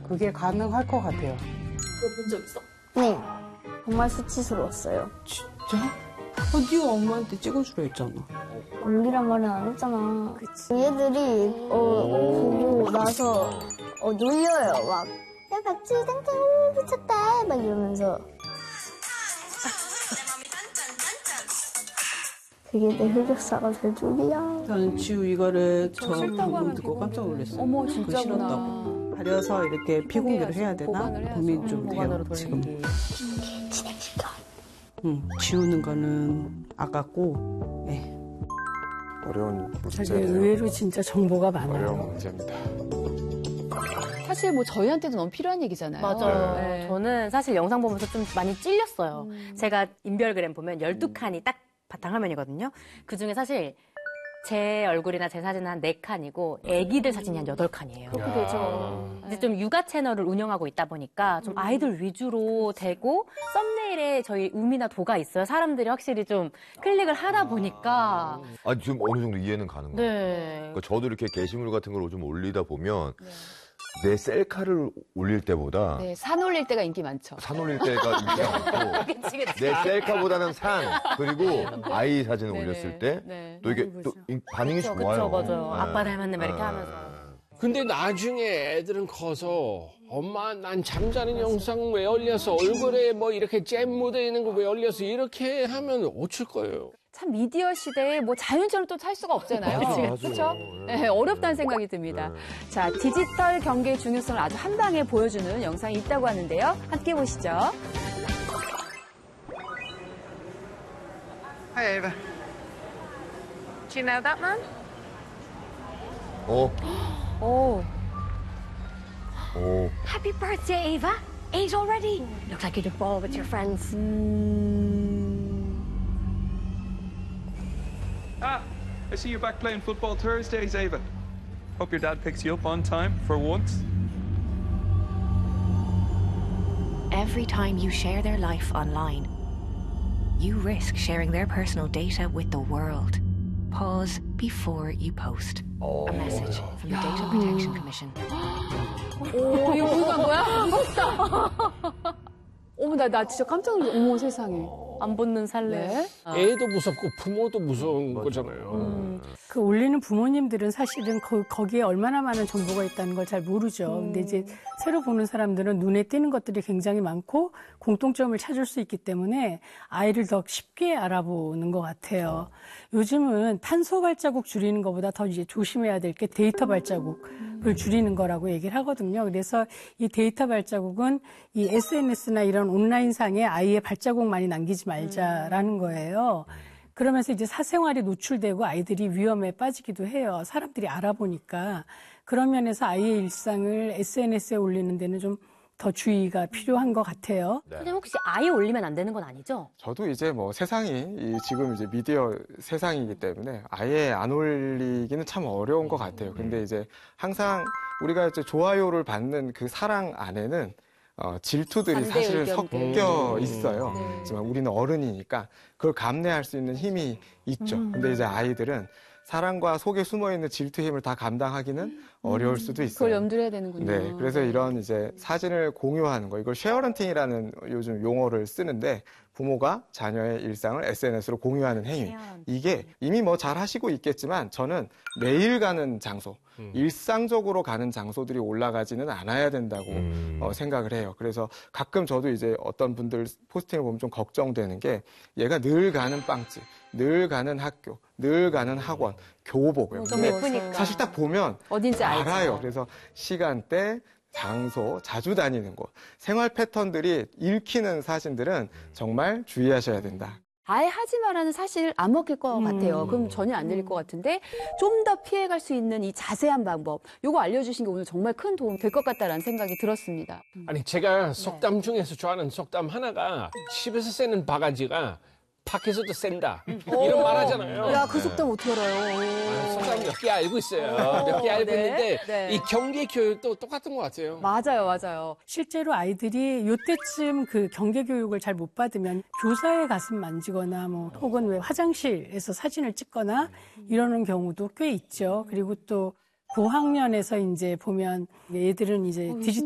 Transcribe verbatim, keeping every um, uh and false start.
그게 가능할 것 같아요. 그거 본 적 있어? 네. 정말 수치스러웠어요. 진짜? 아, 네가 엄마한테 찍어주려 했잖아. 우리란 말은 안 했잖아. 그치. 얘들이 어 보고 나서 어 놀려요. 막 야 박지 땡땡 오 미쳤다 막 이러면서. 그게 내 흑역사가 될 줄이야. 나는 지우 이거를 저 처음 싫다고 방금 하면 듣고 깜짝 놀랐어요. 어머, 그거 진짜구나. 싫었다고. 가려서 이렇게 피공개를 해야 되나? 보관을 해야죠. 고민 좀 보관으로 돼요, 지금. 돌리기. 진행시켜. 응, 지우는 거는 아깝고, 네. 어려운 되게 문제예요. 의외로 진짜 정보가 많아요. 어려운 문제입니다. 사실 뭐 저희한테도 너무 필요한 얘기잖아요. 맞아요. 네. 저는 사실 영상 보면서 좀 많이 찔렸어요. 음. 제가 인별그램 보면 열두 칸이 딱 바탕화면이거든요. 그중에 사실 제 얼굴이나 제 사진은 한 네 칸이고 애기들 사진이 한 여덟 칸이에요. 그렇게 되죠. 이제 좀 육아 채널을 운영하고 있다 보니까 좀 아이들 위주로 되고 썸네일에 저희 음이나 도가 있어요. 사람들이 확실히 좀 클릭을 하다 보니까. 아, 지금 어느 정도 이해는 가는 거예요. 네. 그러니까 저도 이렇게 게시물 같은 걸 좀 올리다 보면 내 셀카를 올릴 때보다 네, 산 올릴 때가 인기 많죠. 산 올릴 때가 인기가 많고 그치, 그치. 내 셀카보다는 산 그리고 아이 사진을 네네. 올렸을 때 네. 또 이게 또 반응이 그쵸, 좋아요. 그쵸, 맞아요. 네. 아빠 닮았네, 막 이렇게 네. 하면서. 근데 나중에 애들은 커서 엄마 난 잠자는 영상 왜 올려서 얼굴에 뭐 이렇게 잼 묻어 있는 거 왜 올려서 이렇게 하면 어쩔 거예요. 참 미디어 시대에 뭐 자연처럼 또 살 수가 없잖아요. 맞아, 맞아요. 그렇죠? 네. 네, 어렵다는 생각이 듭니다. 네. 자, 디지털 경계의 중요성을 아주 한 방에 보여주는 영상이 있다고 하는데요. 함께 보시죠. Hi, Ava. Do you know that man? 어, 오, 오. Happy birthday, Ava. Eight already. Looks like you'd ball with your friends. Ah, I see you're back playing football Thursdays, Ava. Hope your dad picks you up on time for once. Every time you share their life online, you risk sharing their personal data with the world. Pause before you post. A message from the Data Protection Commission. 오, 이거 보고 간 거야? 무섭다. 어머, 나, 나 진짜 깜짝 놀랐어. 어머, 세상에. 안 붙는 살래. 네. 애도 무섭고 부모도 무서운 거잖아요. 음. 그 올리는 부모님들은 사실은 거, 거기에 얼마나 많은 정보가 있다는 걸 잘 모르죠. 음. 근데 이제 새로 보는 사람들은 눈에 띄는 것들이 굉장히 많고 공통점을 찾을 수 있기 때문에 아이를 더 쉽게 알아보는 것 같아요. 요즘은 탄소 발자국 줄이는 것보다 더 이제 조심해야 될 게 데이터 발자국을 줄이는 거라고 얘기를 하거든요. 그래서 이 데이터 발자국은 이 에스엔에스나 이런 온라인상에 아이의 발자국 많이 남기지 말자라는 거예요. 그러면서 이제 사생활이 노출되고 아이들이 위험에 빠지기도 해요. 사람들이 알아보니까. 그런 면에서 아이의 일상을 에스엔에스에 올리는 데는 좀 더 주의가 필요한 것 같아요. 근데 혹시 아예 올리면 안 되는 건 아니죠? 저도 이제 뭐 세상이 이 지금 이제 미디어 세상이기 때문에 아예 안 올리기는 참 어려운 것 같아요. 근데 이제 항상 우리가 이제 좋아요를 받는 그 사랑 안에는 어, 질투들이 반대 사실은 의견들. 섞여 음. 있어요. 네. 하지만 우리는 어른이니까 그걸 감내할 수 있는 힘이 있죠. 근데 이제 아이들은 사랑과 속에 숨어있는 질투의 힘을 다 감당하기는 어려울 수도 있어요. 그걸 염두를 해야 되는군요. 네, 그래서 이런 이제 사진을 공유하는 거, 이걸 쉐어런팅이라는 요즘 용어를 쓰는데 부모가 자녀의 일상을 에스엔에스로 공유하는 행위. 이게 이미 뭐 잘 하시고 있겠지만 저는 매일 가는 장소, 음. 일상적으로 가는 장소들이 올라가지는 않아야 된다고 음. 어, 생각을 해요. 그래서 가끔 저도 이제 어떤 분들 포스팅을 보면 좀 걱정되는 게 얘가 늘 가는 빵집, 늘 가는 학교, 늘 가는 학원, 교복을. 좀 예쁘니까. 사실 딱 보면 어딘지 알죠. 알아요. 그래서 시간대, 장소, 자주 다니는 곳, 생활 패턴들이 읽히는 사진들은 정말 주의하셔야 된다. 아예 하지 말라는 사실 안 먹힐 것 같아요. 그럼 전혀 안 들릴 것 같은데 좀 더 피해갈 수 있는 이 자세한 방법, 요거 알려주신 게 오늘 정말 큰 도움 될 것 같다라는 생각이 들었습니다. 아니 제가 속담 중에서 좋아하는 속담 하나가 집에서 쓰는 바가지가 밖에서도 센다. 이런 말 하잖아요. 야, 그 속담 어떻게 알아요? 아, 속담 몇 개 알고 있어요. 몇 개 알고 네, 있는데 네. 이 경계 교육도 똑같은 것 같아요. 맞아요, 맞아요. 실제로 아이들이 요때쯤 그 경계 교육을 잘 못 받으면 교사의 가슴 만지거나 뭐 혹은 왜 화장실에서 사진을 찍거나 이러는 경우도 꽤 있죠. 그리고 또 고학년에서 이제 보면 얘들은 이제 디지털